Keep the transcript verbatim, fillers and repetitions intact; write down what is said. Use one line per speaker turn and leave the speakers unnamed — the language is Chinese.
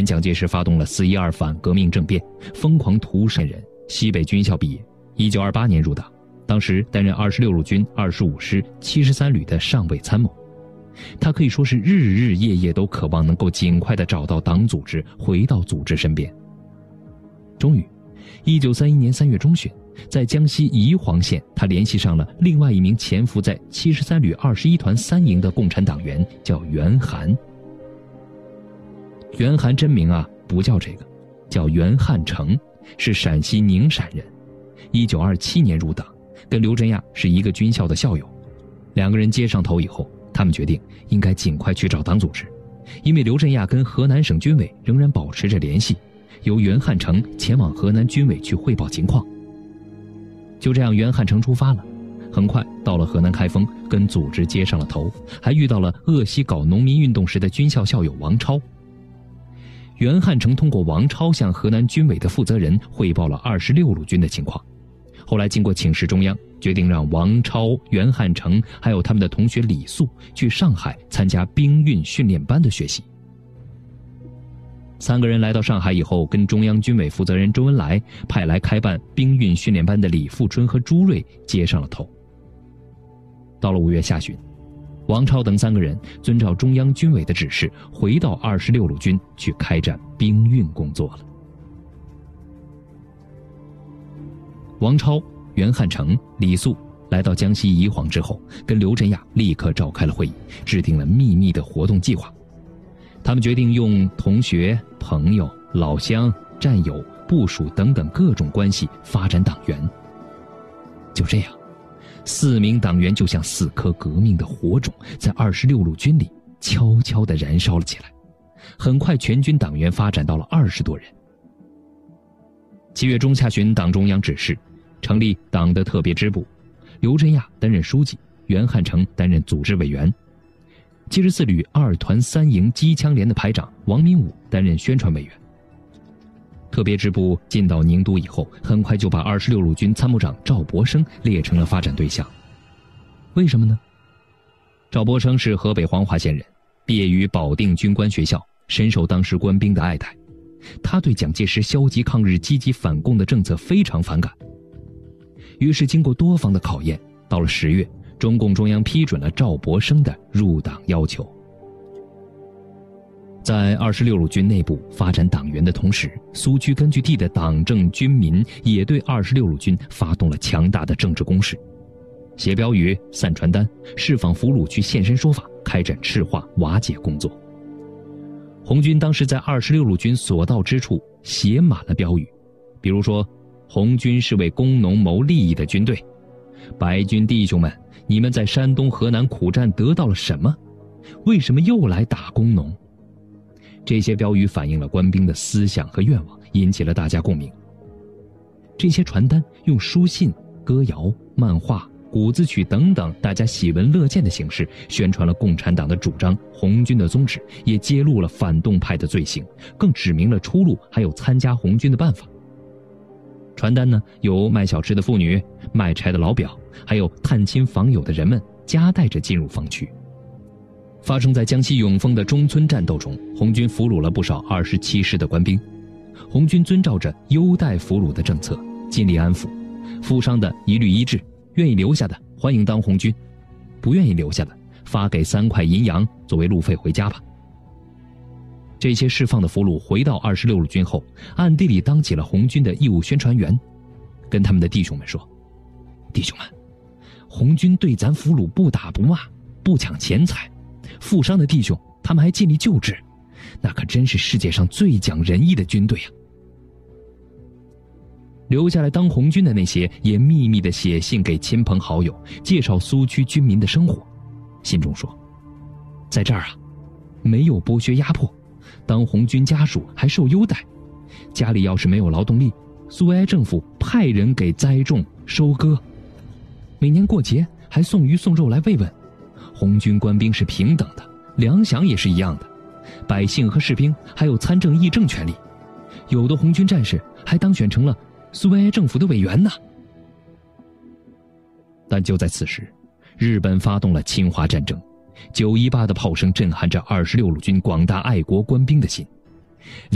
蒋介石发动了四一二反革命政变，疯狂屠杀人。西北军校毕业，一九二八年入党，当时担任二十六路军二十五师七十三旅的上尉参谋。他可以说是日日夜夜都渴望能够尽快地找到党组织，回到组织身边。终于一九三一年三月中旬，在江西宜黄县，他联系上了另外一名潜伏在七十三旅二十一团三营的共产党员，叫袁寒。袁寒真名啊不叫这个，叫袁汉成，是陕西宁陕人。一九二七年入党，跟刘振亚是一个军校的校友。两个人接上头以后，他们决定应该尽快去找党组织，因为刘振亚跟河南省军委仍然保持着联系，由袁汉成前往河南军委去汇报情况。就这样，袁汉成出发了，很快到了河南开封，跟组织接上了头，还遇到了鄂西搞农民运动时的军校校友王超。袁汉成通过王超向河南军委的负责人汇报了二十六路军的情况。后来经过请示中央，决定让王超、袁汉成还有他们的同学李素去上海参加兵运训练班的学习。三个人来到上海以后，跟中央军委负责人周恩来派来开办兵运训练班的李富春和朱瑞接上了头。到了五月下旬，王超等三个人遵照中央军委的指示，回到二十六路军去开展兵运工作了。王超、袁汉成、李素来到江西宜黄之后，跟刘振亚立刻召开了会议，制定了秘密的活动计划。他们决定用同学、朋友、老乡、战友、部属等等各种关系发展党员。就这样，四名党员就像四颗革命的火种，在二十六路军里悄悄地燃烧了起来。很快，全军党员发展到了二十多人。七月中下旬，党中央指示成立党的特别支部，刘振亚担任书记，袁汉成担任组织委员。七十四旅二团三营机枪连的排长王明武担任宣传委员。特别支部进到宁都以后，很快就把二十六路军参谋长赵博生列成了发展对象。为什么呢？赵博生是河北黄华县人，毕业于保定军官学校，深受当时官兵的爱戴。他对蒋介石消极抗日、积极反共的政策非常反感。于是经过多方的考验，到了十月，中共中央批准了赵博生的入党要求。在二十六路军内部发展党员的同时，苏区根据地的党政军民也对二十六路军发动了强大的政治攻势，写标语、散传单、释放俘虏去现身说法，开展赤化瓦解工作。红军当时在二十六路军所到之处写满了标语，比如说，红军是为工农谋利益的军队，白军弟兄们，你们在山东、河南苦战得到了什么？为什么又来打工农？这些标语反映了官兵的思想和愿望，引起了大家共鸣。这些传单用书信、歌谣、漫画、谷子曲等等大家喜闻乐见的形式宣传了共产党的主张、红军的宗旨，也揭露了反动派的罪行，更指明了出路，还有参加红军的办法。传单呢，有卖小吃的妇女、卖柴的老表，还有探亲访友的人们夹带着进入防区。发生在江西永丰的中村战斗中，红军俘虏了不少二十七师的官兵。红军遵照着优待俘虏的政策，尽力安抚，负伤的一律医治，愿意留下的欢迎当红军，不愿意留下的发给三块银洋作为路费回家吧。这些释放的俘虏回到二十六路军后，暗地里当起了红军的义务宣传员，跟他们的弟兄们说：弟兄们，红军对咱俘虏不打不骂，不抢钱财，负伤的弟兄他们还尽力救治，那可真是世界上最讲仁义的军队啊。留下来当红军的那些也秘密地写信给亲朋好友，介绍苏区军民的生活，信中说，在这儿啊，没有剥削压迫，当红军家属还受优待，家里要是没有劳动力，苏维埃政府派人给栽种收割，每年过节还送鱼送肉来慰问。红军官兵是平等的，粮饷也是一样的，百姓和士兵还有参政议政权利，有的红军战士还当选成了苏维埃政府的委员呢。但就在此时，日本发动了侵华战争，九一八的炮声震撼着二十六路军广大爱国官兵的心。